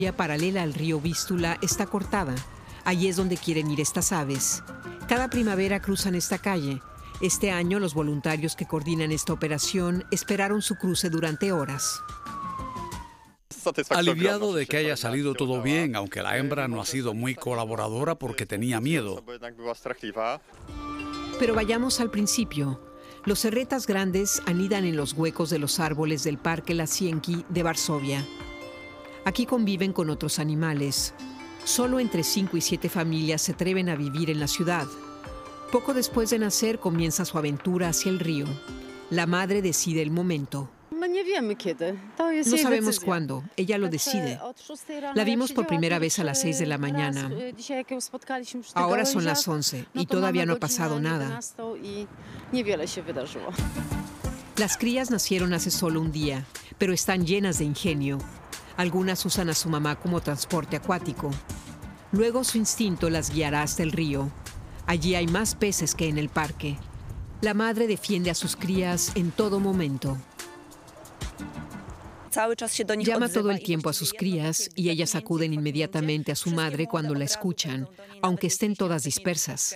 La vía paralela al río Vístula está cortada. Allí es donde quieren ir estas aves. Cada primavera cruzan esta calle. Este año los voluntarios que coordinan esta operación esperaron su cruce durante horas. Aliviado de que haya salido todo bien, aunque la hembra no ha sido muy colaboradora porque tenía miedo. Pero vayamos al principio. Los cerretas grandes anidan en los huecos de los árboles del Parque Lasienki de Varsovia. Aquí conviven con otros animales. Solo entre 5 y 7 familias se atreven a vivir en la ciudad. Poco después de nacer comienza su aventura hacia el río. La madre decide el momento. No sabemos cuándo, ella lo decide. La vimos por primera vez a las 6 de la mañana. Ahora son las 11 y todavía no ha pasado nada. Las crías nacieron hace solo un día, pero están llenas de ingenio. Algunas usan a su mamá como transporte acuático. Luego su instinto las guiará hasta el río. Allí hay más peces que en el parque. La madre defiende a sus crías en todo momento. Llama todo el tiempo a sus crías y ellas acuden inmediatamente a su madre cuando la escuchan, aunque estén todas dispersas.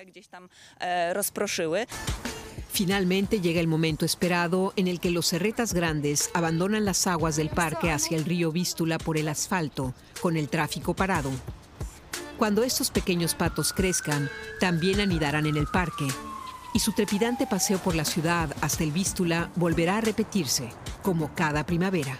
Finalmente llega el momento esperado en el que los cerretas grandes abandonan las aguas del parque hacia el río Vístula por el asfalto, con el tráfico parado. Cuando estos pequeños patos crezcan, también anidarán en el parque. Y su trepidante paseo por la ciudad hasta el Vístula volverá a repetirse, como cada primavera.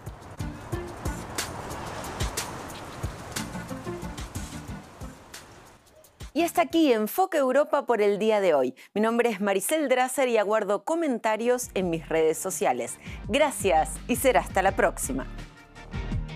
Y hasta aquí Enfoque Europa por el día de hoy. Mi nombre es Maricel Drasser y aguardo comentarios en mis redes sociales. Gracias y será hasta la próxima.